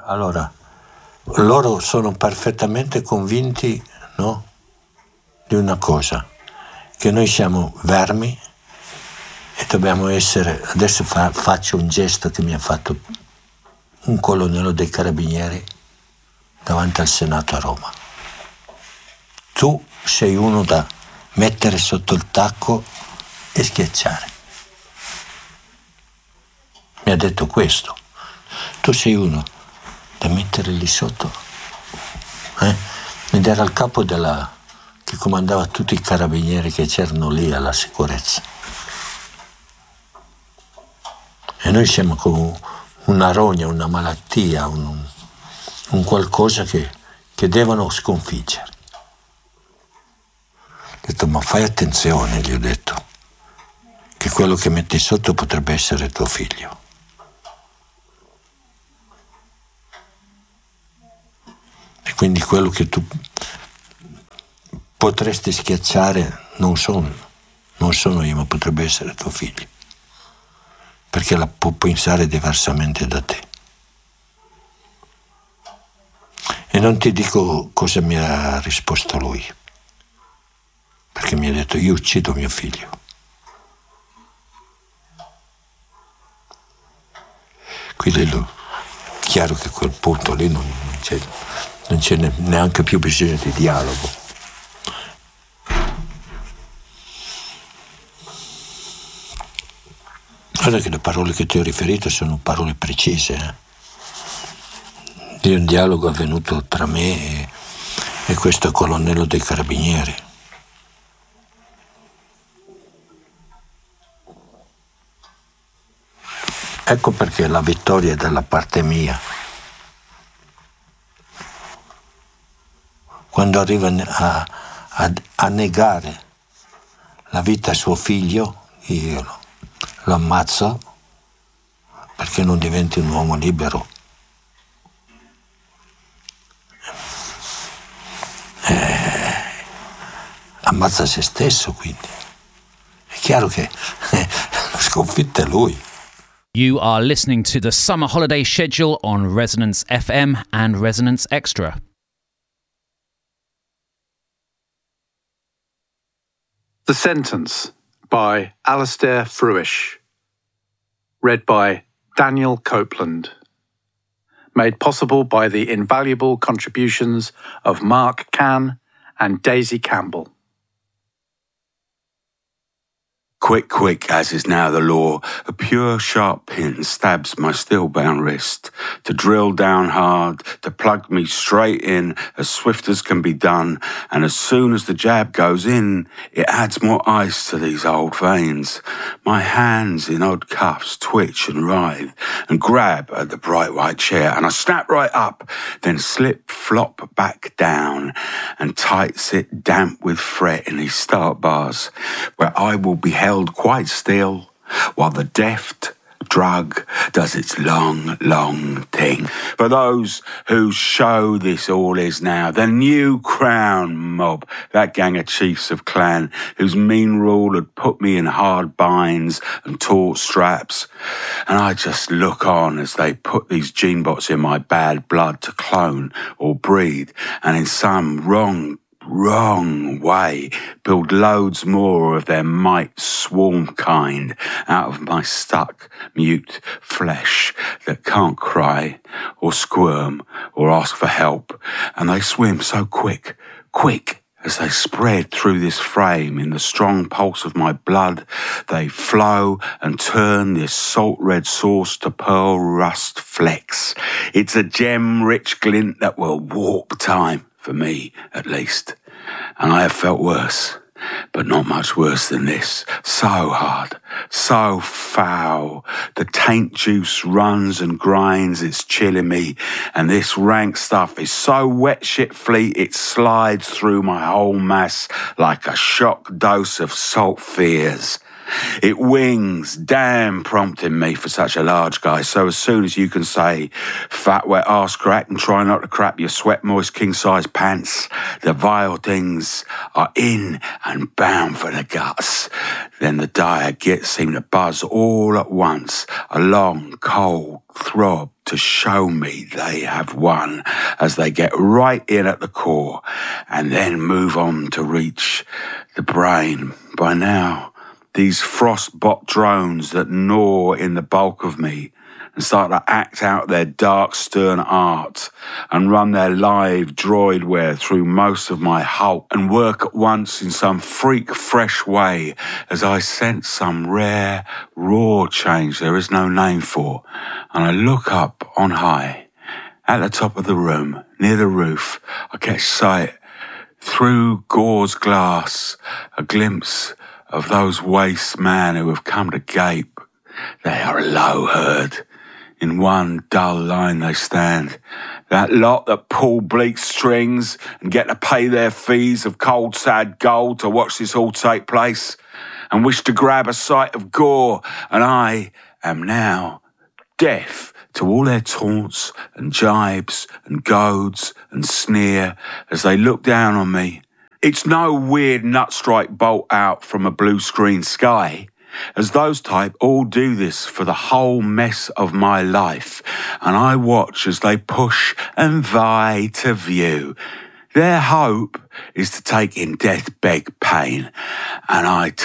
Allora, loro sono perfettamente convinti, no, di una cosa, che noi siamo vermi e dobbiamo essere... Adesso faccio un gesto che mi ha fatto un colonnello dei carabinieri davanti al Senato a Roma. Tu sei uno da mettere sotto il tacco e schiacciare. Mi ha detto questo. Tu sei uno da mettere lì sotto. Ed era il capo che comandava tutti i carabinieri che c'erano lì alla sicurezza. E noi siamo come una rogna, una malattia, un qualcosa che devono sconfiggere. Ho detto, ma fai attenzione, gli ho detto, che quello che metti sotto potrebbe essere tuo figlio. E quindi quello che tu potresti schiacciare non sono io, ma potrebbe essere tuo figlio. Perché la può pensare diversamente da te. E non ti dico cosa mi ha risposto lui, perché mi ha detto, io uccido mio figlio. Quindi chiaro che a quel punto lì non c'è neanche più bisogno di dialogo. Guarda che le parole che ti ho riferito sono parole precise, di un dialogo avvenuto tra me e questo colonnello dei carabinieri. Ecco perché la vittoria è dalla parte mia. Quando arriva a negare la vita a suo figlio, io lo ammazzo perché non diventi un uomo libero. Ammazza se stesso, quindi. È chiaro che la sconfitta è lui. You are listening to the summer holiday schedule on Resonance FM and Resonance Extra. The Sentence by Alastair Fruish. Read by Daniel Copeland. Made possible by the invaluable contributions of Mark Cann and Daisy Campbell. Quick, quick, as is now the law, a pure sharp pin stabs my still-bound wrist, to drill down hard, to plug me straight in as swift as can be done, and as soon as the jab goes in, it adds more ice to these old veins. My hands in odd cuffs twitch and writhe, and grab at the bright white chair, and I snap right up, then slip flop back down, and tight sit damp with fret in these start bars, where I will be held quite still while the deft drug does its long, long thing. For those whose show this all is now, the new crown mob, that gang of chiefs of clan whose mean rule had put me in hard binds and taut straps, and I just look on as they put these gene bots in my bad blood to clone or breed, and in some wrong way build loads more of their might swarm kind out of my stuck mute flesh that can't cry or squirm or ask for help, and they swim so quick as they spread through this frame in the strong pulse of my blood. They flow and turn this salt red sauce to pearl rust flecks. It's a gem-rich glint that will warp time, for me at least. And I have felt worse, but not much worse than this. So hard, so foul. The taint juice runs and grinds, it's chilling me. And this rank stuff is so wet shit fleet, it slides through my whole mass like a shock dose of salt fears. It wings, damn prompting me for such a large guy. So as soon as you can say fat wet arse crack and try not to crap your sweat moist king size pants, the vile things are in and bound for the guts. Then the dire gits seem to buzz all at once, a long cold throb to show me they have won as they get right in at the core and then move on to reach the brain. By now, these frostbot drones that gnaw in the bulk of me and start to act out their dark, stern art and run their live droidware through most of my hulk and work at once in some freak fresh way as I sense some rare, raw change there is no name for. And I look up on high, at the top of the room, near the roof. I catch sight, through gauze glass, a glimpse of those waste men who have come to gape. They are a low herd. In one dull line they stand, that lot that pull bleak strings and get to pay their fees of cold, sad gold to watch this all take place, and wish to grab a sight of gore, and I am now deaf to all their taunts and jibes and goads and sneer as they look down on me. It's no weird nutstrike bolt out from a blue screen sky, as those type all do this for the whole mess of my life, and I watch as they push and vie to view. Their hope is to take in death beg pain, and I